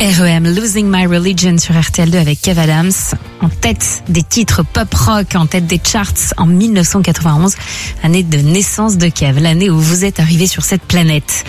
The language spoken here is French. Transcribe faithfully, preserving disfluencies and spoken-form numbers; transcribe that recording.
R E M, Losing My Religion sur R T L deux avec Kev Adams, en tête des titres pop rock, en tête des charts en mille neuf cent quatre-vingt-onze, année de naissance de Kev, l'année où vous êtes arrivé sur cette planète.